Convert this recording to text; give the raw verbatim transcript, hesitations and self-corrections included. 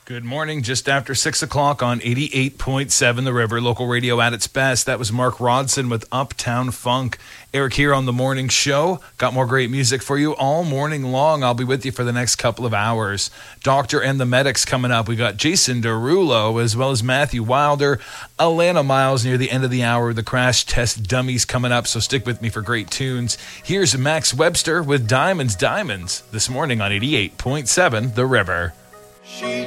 Good morning, just after six o'clock on eighty-eight point seven The River, local radio at its best. That was Mark Rodson with Uptown Funk. Eric here on The Morning Show. Got more great music for you all morning long. I'll be with you for the next couple of hours. Doctor and the Medics coming up. We got Jason Derulo as well as Matthew Wilder. Alana Miles near the end of the hour. The Crash Test Dummies coming up, so stick with me for great tunes. Here's Max Webster with Diamonds, Diamonds this morning on eighty-eight point seven The River. She